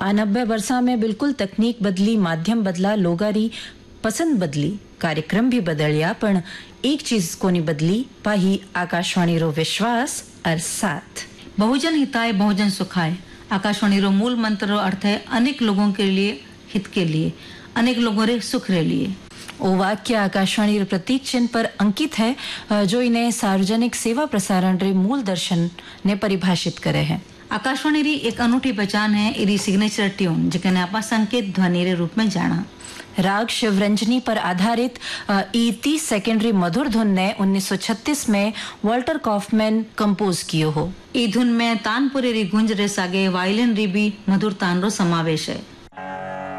आ 90 वर्षा में बिलकुल तकनीक बदली, माध्यम बदला, लोगारी पसंद बदली, कार्यक्रम भी बदलिया, पण एक चीज कोनी बदली पाही आकाशवाणी रो विश्वास और साथ। बहुजन हिताय बहुजन सुखाय आकाशवाणी रो मूल मंत्र रो अर्थ है अनेक लोगों के लिए, हित के लिए, अनेक लोगों रे सुख रे लिए। ओ वाक्य आकाशवाणी रे प्रतीक चिन्ह पर अंकित है, जो इन्हें सार्वजनिक सेवा प्रसारण रे मूल दर्शन ने परिभाषित करे है। आकाशवाणी री एक अनूठी पहचान है इरी सिग्नेचर ट्यून, जिके ने आपा संकेत ध्वनि रे रूप में जाना। राग शिवरंजनी पर आधारित 30 सेकेंडरी मधुर धुन ने 1936 में वॉल्टर कॉफमैन कंपोज कियो हो। ई धुन में तानपुरे री गुंज रे सागे वायलिन री भी मधुर तान रो समावेश है।